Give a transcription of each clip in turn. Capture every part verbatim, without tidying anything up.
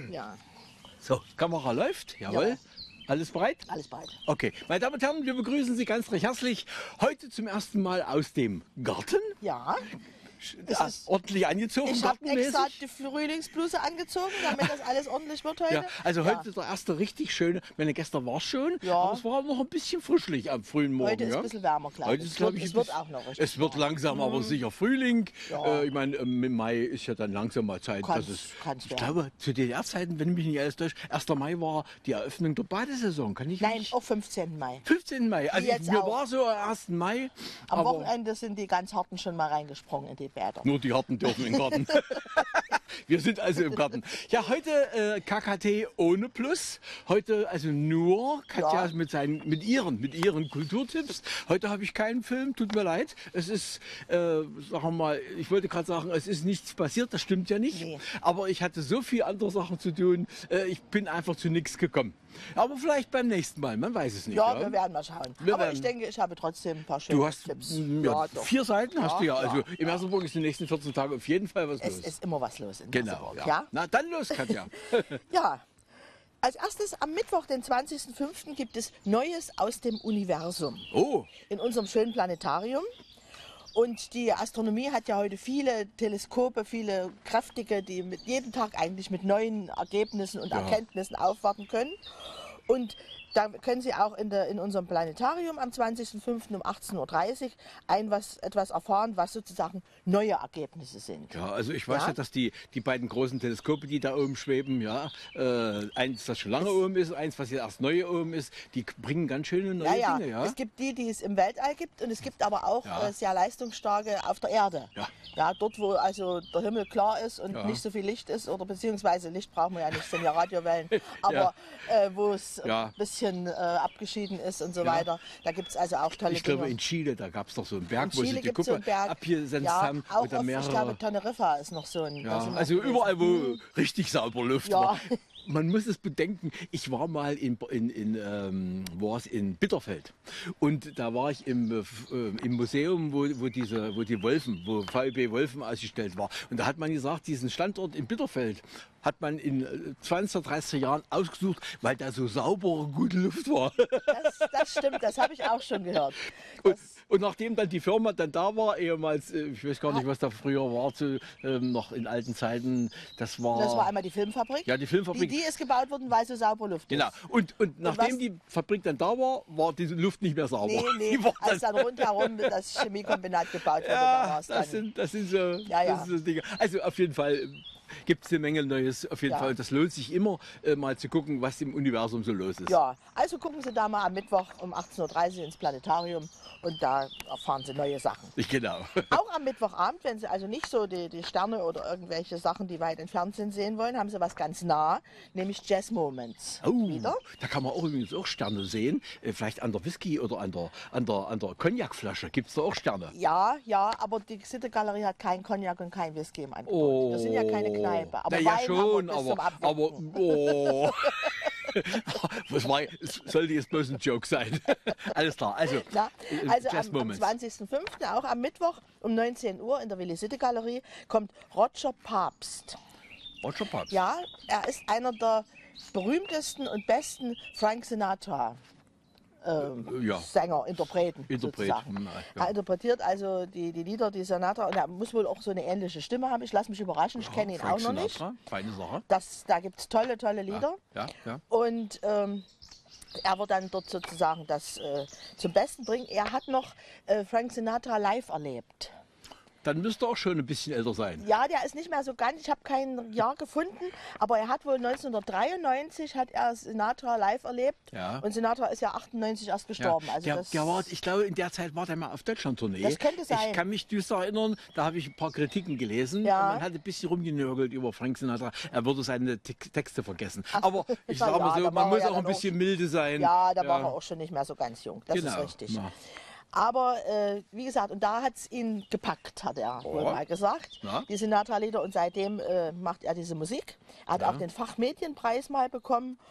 Ja. So, Kamera läuft, jawohl. Ja. Alles bereit? Alles bereit. Okay, meine Damen und Herren, wir begrüßen Sie ganz recht herzlich. Heute zum ersten Mal aus dem Garten. Ja. Ja, ordentlich angezogen, Ich habe extra gartenmäßig. die Frühlingsbluse angezogen, damit das alles ordentlich wird heute. Ja, also Ja. heute ist der erste richtig schöne. Meine gestern war es schon, Ja. aber es war noch ein bisschen frischlich am frühen Morgen. Heute ist ja. ein bisschen wärmer, glaube Heute ich. ist, Es glaub wird- ich, es ein wird bisschen- auch noch richtig Es wird warm. langsam, aber sicher Frühling. Ja. Äh, ich meine, ähm, im Mai ist ja dann langsam mal Zeit. Kann's- dass es, kann's ich werden. glaube, zu D D R-Zeiten, wenn mich nicht alles täuscht, erster Mai war die Eröffnung der Badesaison. Kann ich Nein, nicht? auch fünfzehnten Mai. fünfzehnten Mai. Also Wie ich, jetzt mir auch. war so am ersten Mai. Am aber Wochenende sind die ganz Harten schon mal reingesprungen in die Bäder. Nur die Harten dürfen im Garten. Wir sind also im Garten. Ja, heute äh, K K T ohne Plus. Heute also nur Katja Ja. mit, seinen, mit, ihren, mit ihren Kulturtipps. Heute habe ich keinen Film, tut mir leid. Es ist, äh, sagen wir mal, ich wollte gerade sagen, es ist nichts passiert, das stimmt ja nicht. Nee. Aber ich hatte so viele andere Sachen zu tun, äh, ich bin einfach zu nichts gekommen. Aber vielleicht beim nächsten Mal, man weiß es nicht. Ja, Ja, wir werden mal schauen. Wir Aber werden- ich denke, ich habe trotzdem ein paar schöne Du hast Tipps. mm, ja, doch. vier Seiten hast Ja, du ja. ja, Also im Merseburg ist die nächsten vierzehn Tage auf jeden Fall was Es los. ist immer was los in Genau, Merseburg, ja. ja? Na dann los, Katja. Ja. Als erstes am Mittwoch, den zwanzigsten fünften, gibt es Neues aus dem Universum Oh, in unserem schönen Planetarium. Und die Astronomie hat ja heute viele Teleskope, viele kräftige, die mit jedem Tag eigentlich mit neuen Ergebnissen und Ja. Erkenntnissen aufwarten können. Und da können Sie auch in, der, in unserem Planetarium am zwanzigsten fünften um achtzehn Uhr dreißig ein, was, etwas erfahren, was sozusagen neue Ergebnisse sind. ja, also ich weiß ja, Ja? dass die, die beiden großen Teleskope, die da oben schweben, ja, äh, eins, das schon lange oben ist, eins, was jetzt erst neu oben ist, die bringen ganz schöne neue Ja, ja. Dinge, ja. Es gibt die, die es im Weltall gibt, und es gibt aber auch Ja. äh, sehr leistungsstarke auf der Erde. Ja. Ja, dort, wo also der Himmel klar ist und Ja. nicht so viel Licht ist, oder beziehungsweise Licht brauchen wir ja nicht, sind ja Radiowellen, aber äh, wo es Ja. ein bisschen äh, abgeschieden ist und so weiter, da gibt es also auch tolle Ich glaube, Dinge. in Chile, da gab es doch so einen Berg, In wo sie Chile die gibt es so Kuppe einen Berg. abgesenzt Ja, haben. auch oder auf, mehrere. ich glaube, Teneriffa ist noch so ein. Ja, da sind wir also gewesen. überall, wo richtig sauber Luft Ja. war. Man muss es bedenken, ich war mal in, in, in, ähm, wo war's? In Bitterfeld. Und da war ich im, äh, f- äh, im Museum, wo, wo, diese, wo die Wolfen, wo V B Wolfen ausgestellt war. Und da hat man gesagt, diesen Standort in Bitterfeld hat man in äh, zwanzig, dreißig Jahren ausgesucht, weil da so saubere, gute Luft war. Das, das stimmt, das habe ich auch schon gehört. Und, und nachdem dann die Firma dann da war, ehemals, äh, ich weiß gar nicht, was da früher war, zu, ähm, noch in alten Zeiten, das war... Das war einmal die Filmfabrik. Ja, die Filmfabrik. Die, die ist gebaut worden, weil so sauber Luft Genau. ist. Und, und nachdem was- die Fabrik dann da war, war diese Luft nicht mehr sauber. Nee, nee, Die war als dann rundherum das Chemiekombinat gebaut wurde, da ja, war es dann. das sind, das sind so, Ja, ja. Das sind so Dinge. Also auf jeden Fall gibt es eine Menge Neues. Auf jeden Ja. Fall. Das lohnt sich immer, äh, mal zu gucken, was im Universum so los ist. Ja, also gucken Sie da mal am Mittwoch um achtzehn Uhr dreißig ins Planetarium und da erfahren Sie neue Sachen. Ich, genau. Auch am Mittwochabend, wenn Sie also nicht so die, die Sterne oder irgendwelche Sachen, die weit entfernt sind, sehen wollen, haben Sie was ganz nah, nämlich Jazz Moments. Oh, Wieder. da kann man auch übrigens auch Sterne sehen. Äh, Vielleicht an der Whisky oder an der, an der, an der Cognacflasche gibt es da auch Sterne. Ja, ja, aber die Sitte-Galerie hat keinen Cognac und kein Whisky im Angebot. Oh. Wir sind ja keine Kneipe. Aber Na ja, Wein schon, haben wir bis aber, zum aber, Abwinken. oh. Was war, es sollte jetzt bloß ein Joke sein. Alles klar, also, Na, äh, also Jazz am, am Moments. zwanzigsten fünften, auch am Mittwoch um neunzehn Uhr in der Willi-Sitte-Galerie, kommt Roger Pabst. Roger Pabst. Ja, er ist einer der berühmtesten und besten Frank Sinatra ähm, Ja. Sänger, Interpreten, Interpret, sozusagen. hm, ja. Er interpretiert also die, die Lieder, die Sinatra, und er muss wohl auch so eine ähnliche Stimme haben. Ich lasse mich überraschen, ich kenne ihn Frank auch noch nicht. Sinatra, feine Sache. Das, da gibt es tolle, tolle Lieder. Ja, ja. Und ähm, er wird dann dort sozusagen das äh, zum Besten bringen. Er hat noch äh, Frank Sinatra live erlebt. Dann müsste auch schon ein bisschen älter sein. Ja, der ist nicht mehr so ganz, ich habe kein Jahr gefunden, aber er hat wohl neunzehnhundertdreiundneunzig hat er Sinatra live erlebt. Ja. Und Sinatra ist ja achtundneunzig erst gestorben. Also der, das, der war, ich glaube, in der Zeit war der mal auf Deutschland-Tournee. Das könnte sein. Ich kann mich düster erinnern, da habe ich ein paar Kritiken gelesen. Ja. Und man hat ein bisschen rumgenörgelt über Frank Sinatra. Er würde seine Te- Texte vergessen. Aber ich na sage mal ja, so, da war man er muss ja auch ein dann bisschen milde sein. ja, da war er auch schon nicht mehr so ganz jung. Das Genau. ist richtig. Ja. Aber äh, wie gesagt, und da hat es ihn gepackt, hat er wohl mal gesagt, Ja. die Sinatra-Lieder. Und seitdem äh, macht er diese Musik. Er hat auch den Fachmedienpreis mal bekommen.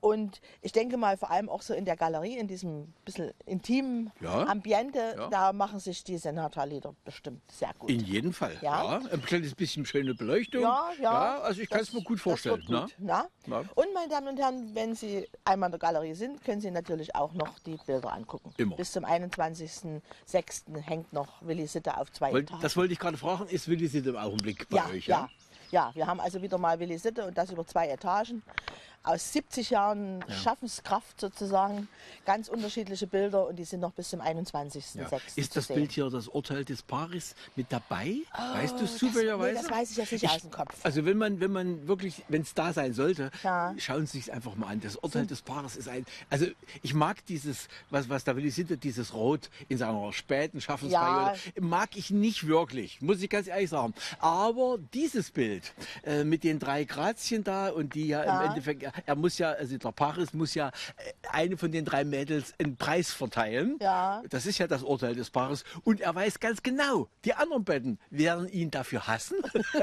Und ich denke mal, vor allem auch so in der Galerie, in diesem bisschen intimen Ja. Ambiente, Ja. da machen sich die Senata-Lieder bestimmt sehr gut. In jedem Fall. Ja. Ja. Ein kleines bisschen schöne Beleuchtung. Ja, ja. Also ich kann es Das- mir gut das vorstellen. wird gut, Ne? na? Na? Und meine Damen und Herren, wenn Sie einmal in der Galerie sind, können Sie natürlich auch noch die Bilder angucken. Immer. Bis zum einundzwanzigsten sechsten hängt noch Willi Sitte auf zwei Wollt- Etagen. Das wollte ich gerade fragen. Ist Willi Sitte im Augenblick bei ja, euch? ja, ja. Wir haben also wieder mal Willi Sitte und das über zwei Etagen. Aus siebzig Jahren Schaffenskraft sozusagen. Ganz unterschiedliche Bilder und die sind noch bis zum einundzwanzigsten Ja. sechsten Ist das zu Bild sehen. hier das Urteil des Paares mit dabei? weißt du es das- zufälligerweise? nee, das weiß ich jetzt nicht aus dem Kopf. Also wenn man, wenn man wirklich, wenn es da sein sollte, Ja. schauen Sie sich einfach mal an. Das Urteil des Paares ist ein, also ich mag dieses, was, was da Willi Sitte, dieses Rot in seiner späten Schaffensperiode, mag ich nicht wirklich, muss ich ganz ehrlich sagen. Aber dieses Bild äh, mit den drei Grazien da und die ja, Ja. im Endeffekt, er, er muss ja, also der Paris muss ja äh, eine von den drei Mädels einen Preis verteilen. Ja. Das ist ja das Urteil des Paares. Und er weiß ganz genau, die anderen beiden werden ihn dafür hassen.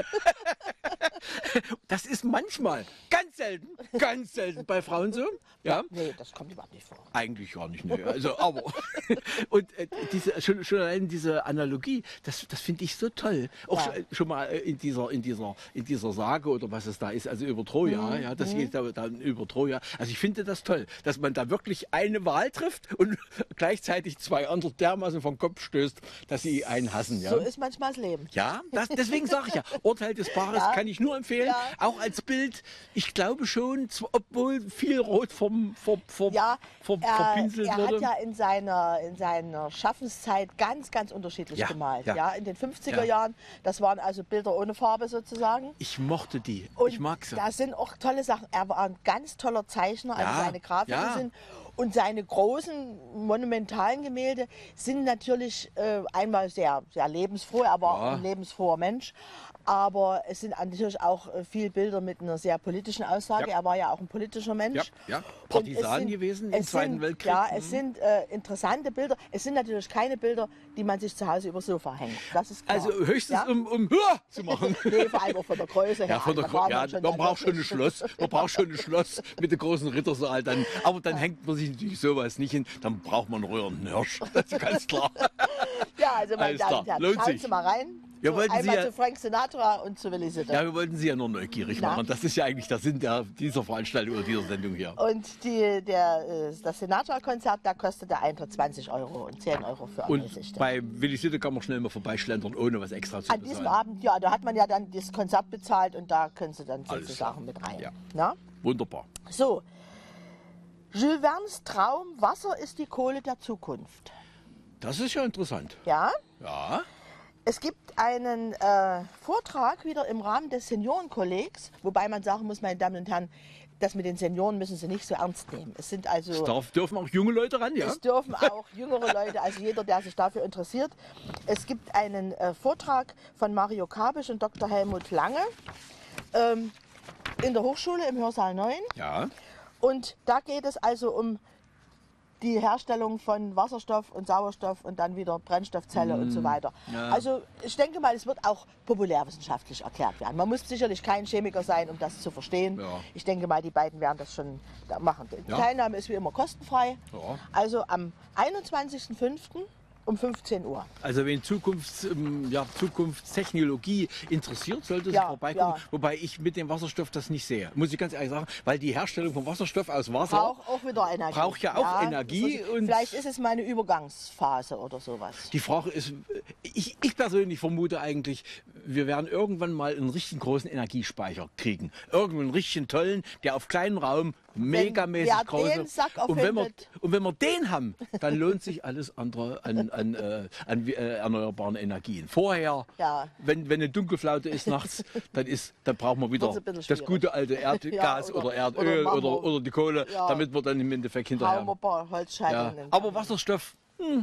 Das ist manchmal, ganz selten, ganz selten bei Frauen so. Ja. Nee, das kommt überhaupt nicht vor. Eigentlich gar nicht, ne? Also, aber. Und äh, diese, schon, schon allein diese Analogie, das, das finde ich so toll. Auch Ja. schon, schon mal äh, in dieser, in, dieser, in dieser Sage oder was es da ist, also über Troja, Mhm. ja, das geht da, dann über Troja. Also ich finde das toll, dass man da wirklich eine Wahl trifft und gleichzeitig zwei andere dermaßen vom Kopf stößt, dass sie einen hassen. Ja, So ist manchmal das Leben. ja das, deswegen sage ich ja, Urteil des Paares Ja. kann ich nur empfehlen. Ja. Auch als Bild, ich glaube schon, zw- obwohl viel Rot vom, vom, vom, Ja, vom, er, verpinselt er wurde. hat ja in seiner, in seiner Schaffenszeit ganz, ganz unterschiedlich Ja, gemalt. ja. Ja. In den fünfziger Ja. Jahren, das waren also Bilder ohne Farbe sozusagen. Ich mochte die. Und ich mag sie. da sind auch tolle Sachen. Er war ein ganz toller Zeichner, also Ja, seine Grafiken ja. sind. Und seine großen monumentalen Gemälde sind natürlich äh, einmal sehr, sehr lebensfroh, er war Ja. auch ein lebensfroher Mensch. Aber es sind natürlich auch äh, viele Bilder mit einer sehr politischen Aussage. Ja. Er war ja auch ein politischer Mensch. Ja, ja. Und es Partisan sind- gewesen im es Zweiten sind, Weltkrieg. Ja, Mhm. es sind äh, interessante Bilder. Es sind natürlich keine Bilder, die man sich zu Hause übers Sofa hängt. Das ist klar. Also höchstens ja? um, um Hua zu machen. Nee, vor allem auch von der Größe her. Ja, von der, Da Gro- war ja, man schon man dann braucht schon ein wirklich- Schloss. Man braucht schon ein Schloss mit dem großen Rittersaal. Dann, aber dann hängt man sich natürlich sowas nicht hin. Dann braucht man einen rührenden Hirsch. Das ist ganz klar. Ja, also meine Alles Damen und klar. Herren, Lohnt schauen sich. Sie mal rein. Wir So, wollten Sie einmal ja- zu Frank Sinatra und zu Willi Sitte. Ja, wir wollten Sie ja nur neugierig Na? machen. Das ist ja eigentlich der Sinn der, dieser Veranstaltung oder dieser Sendung hier. Und die, der, äh, das Sinatra-Konzert, da kostet der Eintritt zwanzig Euro und zehn Euro für Und Ansichte. bei Willi Sitte kann man schnell mal vorbeischlendern, ohne was extra zu An diesem bezahlen. Abend, ja, da hat man ja dann das Konzert bezahlt und da können Sie dann Alles sozusagen mit rein. Ja. Na? Wunderbar. So, Jules Verne's Traum, Wasser ist die Kohle der Zukunft. Das ist ja interessant. Ja? Ja. Es gibt einen äh, Vortrag wieder im Rahmen des Seniorenkollegs, wobei man sagen muss, meine Damen und Herren, das mit den Senioren müssen Sie nicht so ernst nehmen. Es sind also, Darf, dürfen auch junge Leute ran, ja? es dürfen auch jüngere Leute, also jeder, der sich dafür interessiert. Es gibt einen äh, Vortrag von Mario Kabisch und Doktor Helmut Lange ähm, in der Hochschule im Hörsaal neun. Ja. Und da geht es also um die Herstellung von Wasserstoff und Sauerstoff und dann wieder Brennstoffzelle und so weiter. Ja. Also ich denke mal, es wird auch populärwissenschaftlich erklärt werden. Man muss sicherlich kein Chemiker sein, um das zu verstehen. Ja. Ich denke mal, die beiden werden das schon da machen. Die Ja. Teilnahme ist wie immer kostenfrei. Ja. Also am einundzwanzigsten fünften um fünfzehn Uhr. Also wen Zukunfts, ähm, ja, Zukunftstechnologie interessiert, sollte es Ja, vorbeikommen. ja. Wobei ich mit dem Wasserstoff das nicht sehe. Muss ich ganz ehrlich sagen, weil die Herstellung von Wasserstoff aus Wasser Braucht auch wieder Energie. braucht ja auch das Energie ist- und- Vielleicht ist es mal eine Übergangsphase oder sowas. Die Frage ist, ich, ich persönlich vermute eigentlich, wir werden irgendwann mal einen richtig großen Energiespeicher kriegen. Irgendeinen richtig tollen, der auf kleinen Raum megamäßig wer groß den Sack und wenn, wir, erfindet. und wenn wir den haben, dann lohnt sich alles andere an, an, äh, an äh, erneuerbaren Energien. Vorher, Ja. wenn, wenn eine Dunkelflaute ist nachts, dann, ist, dann brauchen wir wieder Wird's ein bisschen das schwierig. gute alte Erdgas Ja, oder, oder- Erdöl oder oder, machen wir- oder, die Kohle, Ja. damit wir dann im Endeffekt Hauen hinterher. wir ein paar Holzscheiben Ja. in den Aber Garten. Wasserstoff, hm,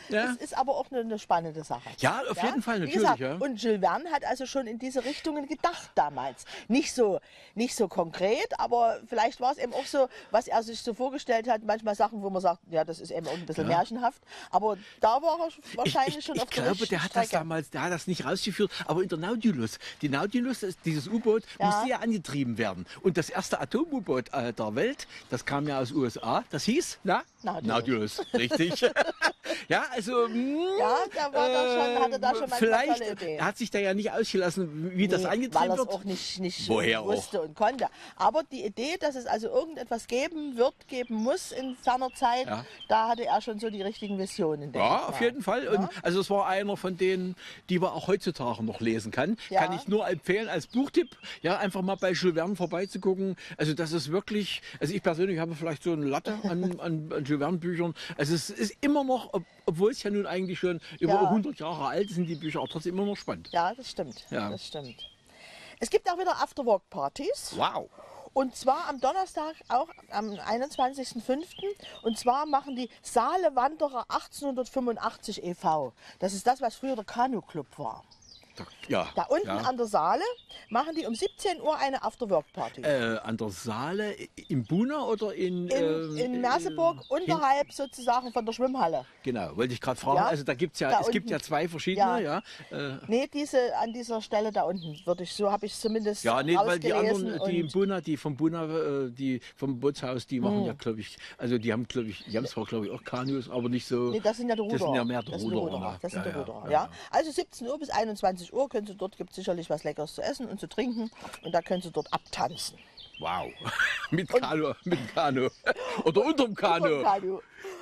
Ja. Es ist aber auch eine, eine spannende Sache. Ja, auf jeden Fall, Wie natürlich. gesagt, Ja. Und Jules Verne hat also schon in diese Richtungen gedacht damals. Nicht so, nicht so konkret, aber vielleicht war es eben auch so, was er sich so vorgestellt hat. Manchmal Sachen, wo man sagt, ja, das ist eben auch ein bisschen Ja. märchenhaft. Aber da war er wahrscheinlich ich, ich, schon ich auf der glaube, richtigen der hat das Strecke. damals, der hat das nicht rausgeführt, aber in der Nautilus, die Nautilus, ist- dieses U-Boot, Ja. musste ja angetrieben werden. Und das erste Atom-U-Boot äh, der Welt, das kam ja aus U S A, das hieß, na? Nautilus. Richtig. ja, also, mh, Ja, da war da schon, hatte da schon manchmal vielleicht, tolle Ideen. er hat sich da ja nicht ausgelassen, wie das Nee, angetrieben weil er es wird. auch nicht, nicht Woher äh, wusste und konnte. Aber die Idee, dass es also irgendetwas geben wird, geben muss in ferner Zeit, Ja. da hatte er schon so die richtigen Visionen. denke Ja, ich auf mal. jeden Fall. Und also es war einer von denen, die man auch heutzutage noch lesen kann. Ja. Kann ich nur empfehlen als Buchtipp, ja, einfach mal bei Jules Verne vorbeizugucken. Also das ist wirklich, also ich persönlich habe vielleicht so eine Latte an, an, an Jules Verne Büchern. Also es ist immer noch, ob, obwohl es ja nun eigentlich schon über Ja. hundert Jahre alt sind, die Bücher auch trotzdem immer noch spannend. Ja, das stimmt. Ja. Das stimmt. Es gibt auch wieder Afterwork-Partys. Wow. Und zwar am Donnerstag, auch am einundzwanzigsten fünften Und zwar machen die Saale Wanderer achtzehnhundertfünfundachtzig e V Das ist das, was früher der Kanu-Club war. Da, ja. Da unten ja. an der Saale machen die um siebzehn Uhr eine Afterwork-Party. Äh, an der Saale im Buna oder in... in, äh, in Merseburg, hin- unterhalb sozusagen von der Schwimmhalle. Genau, wollte ich gerade fragen. Ja, Also da gibt's ja, da es gibt unten. ja zwei verschiedene, ja. Ja. Äh, Nee, diese, an dieser Stelle da unten würde ich, so habe ich es zumindest Ja, nee, weil die ausgelesen. anderen, die im und- Buna, die vom Buna, äh, die vom Bootshaus, die machen ja, glaube ich, also die haben, glaube ich, die haben zwar, glaube ich, auch Kanus, aber nicht so. Nee, das sind ja die Ruderer. Das sind ja mehr die Das sind die Ruderer, Ruderer. ne? Das sind Ja, die ja, Ruderer, ja, ja. ja. Also siebzehn Uhr bis einundzwanzig Uhr können Sie dort, gibt es sicherlich was Leckeres zu essen und zu trinken. Und da können Sie dort abtanzen. Wow. mit Kanu, mit dem Kanu. Oder unterm Kanu. Vom Kanu.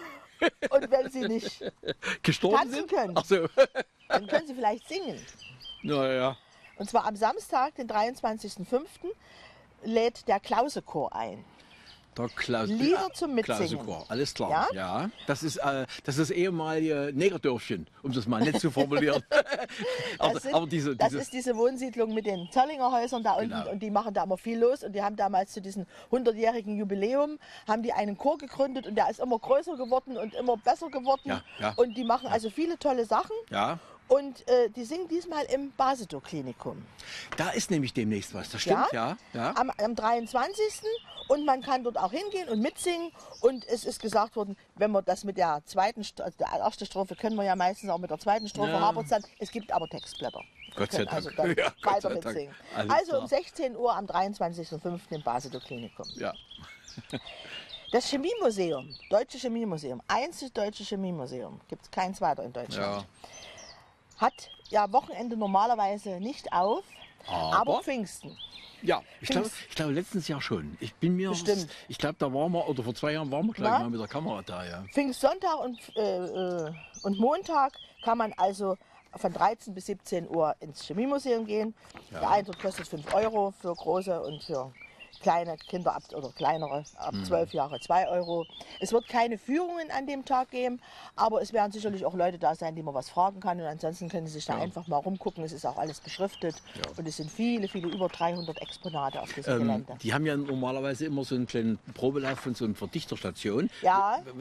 Und wenn Sie nicht, Gestorben tanzen sind? können. Ach so. dann können Sie vielleicht singen. Naja. Und zwar am Samstag, den dreiundzwanzigsten fünften lädt der Klausekor ein. Der Klaus, Lieder zum Mitsingen. Klausekor, alles klar. Ja? Ja. Das ist äh, das ist ehemalige Negerdörfchen, um das mal nett zu formulieren. aber, Das, sind, aber diese, das diese ist diese Wohnsiedlung mit den Zollinger Häusern da unten Genau. und die machen da immer viel los und die haben damals zu diesem hundertjährigen Jubiläum haben die einen Chor gegründet und der ist immer größer geworden und immer besser geworden Ja, ja. und die machen also viele tolle Sachen ja. und äh, die singen diesmal im Basedow-Klinikum. Da ist nämlich demnächst was, das stimmt, ja. ja. Am, am dreiundzwanzigsten Und man kann dort auch hingehen und mitsingen. Und es ist gesagt worden, wenn wir das mit der zweiten, St- also der erste Strophe können wir ja meistens auch mit der zweiten Strophe, Ja. hapert es dann. Es gibt aber Textblätter. Wir Gott sei können Dank. Also dann Ja, Gott weiter sei Dank. mitsingen. Alles Also klar. um sechzehn Uhr am dreiundzwanzigsten fünften im Basedow-Klinikum. ja. Das Chemiemuseum, Deutsche Chemiemuseum, einzig deutsche Chemiemuseum, gibt es keins weiter in Deutschland, Ja. hat ja Wochenende normalerweise nicht auf, aber, Aber? Pfingsten. Ja, ich glaube, Find's- ich glaube letztes Jahr schon. Ich bin mir, Bestimmt. ich glaube, da waren wir, oder vor zwei Jahren waren wir, glaube ich, Na? mal mit der Kamera da, ja. Pfingstsonntag und, äh, äh, und Montag kann man also von dreizehn bis siebzehn Uhr ins Chemiemuseum gehen. Der Eintritt kostet fünf Euro für große und für kleine Kinder ab, oder kleinere ab zwölf Jahre zwei Euro. Es wird keine Führungen an dem Tag geben, aber es werden sicherlich auch Leute da sein, die man was fragen kann. Und ansonsten können Sie sich da einfach mal rumgucken. Es ist auch alles beschriftet und es sind viele, viele, über dreihundert Exponate auf diesem Ähm, Gelände. die haben ja normalerweise immer so einen kleinen Probelauf von so einer Verdichterstation. Ja.